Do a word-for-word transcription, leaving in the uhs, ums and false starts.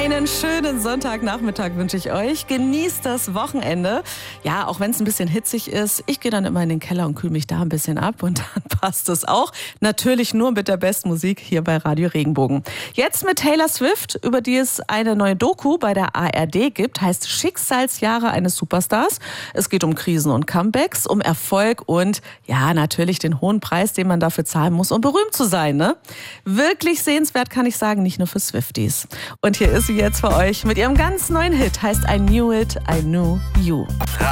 Einen schönen Sonntagnachmittag wünsche ich euch. Genießt das Wochenende. Ja, auch wenn es ein bisschen hitzig ist. Ich gehe dann immer in den Keller und kühle mich da ein bisschen ab und dann passt es auch. Natürlich nur mit der besten Musik hier bei Radio Regenbogen. Jetzt mit Taylor Swift, über die es eine neue Doku bei der A R D gibt, heißt Schicksalsjahre eines Superstars. Es geht um Krisen und Comebacks, um Erfolg und ja, natürlich den hohen Preis, den man dafür zahlen muss, um berühmt zu sein, ne? Wirklich sehenswert, kann ich sagen, nicht nur für Swifties. Und hier ist sie jetzt für euch mit ihrem ganz neuen Hit, heißt I Knew It, I Knew You.